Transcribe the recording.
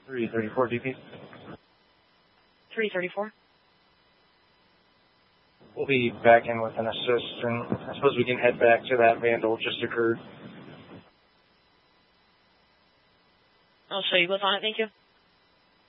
334 DP. 334. We'll be back in with an assist, and I suppose we can head back to that vandal just occurred. I'll show you what's on it, thank you.